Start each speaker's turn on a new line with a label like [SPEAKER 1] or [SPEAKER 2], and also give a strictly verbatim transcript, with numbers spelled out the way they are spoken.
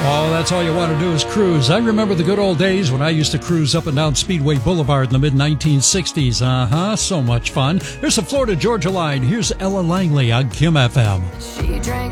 [SPEAKER 1] Oh, that's all you want to do is cruise. I remember the good old days when I used to cruise up and down Speedway Boulevard in the mid nineteen sixties. Uh-huh, so much fun. Here's the Florida Georgia line. Here's Ella Langley on Kim F M.
[SPEAKER 2] She drank